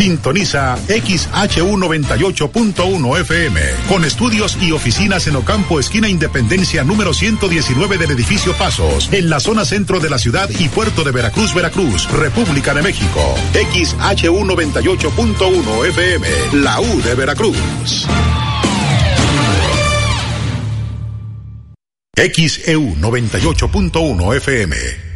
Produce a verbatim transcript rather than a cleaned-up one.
Sintoniza X H U noventa y ocho punto uno F M, con estudios y oficinas en Ocampo, esquina Independencia número ciento diecinueve del edificio Pasos, en la zona centro de la ciudad y puerto de Veracruz, Veracruz, República de México. X H U noventa y ocho punto uno F M, la U de Veracruz. X E U noventa y ocho punto uno F M.